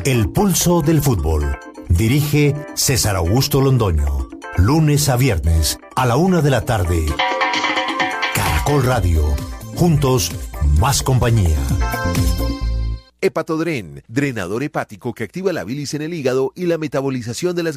El pulso del fútbol. Dirige César Augusto Londoño. Lunes a viernes a la 1 de la tarde. Caracol Radio. Juntos, más compañía. Hepatodren, drenador hepático que activa la bilis en el hígado y la metabolización de las